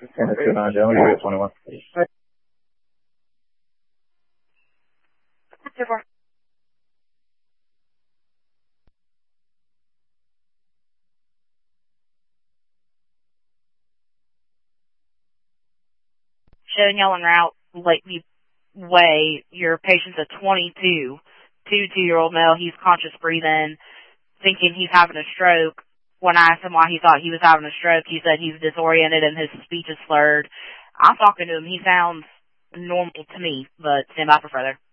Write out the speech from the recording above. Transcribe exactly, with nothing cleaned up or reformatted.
ten to two nine, Joe. You're at twenty-one. So far. Showing y'all en route, Lakeview Way, your patient's a twenty-two, two-two-year-old male. He's conscious breathing, thinking he's having a stroke. When I asked him why he thought he was having a stroke, he said he's disoriented and his speech is slurred. I'm talking to him. He sounds normal to me, but stand by for further.